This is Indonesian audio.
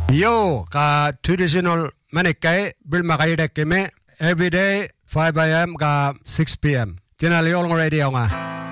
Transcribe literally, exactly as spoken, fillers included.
Yo ka traditional manikai bil makai dek keme every day five a m ka six p m. Channel yol radio nga.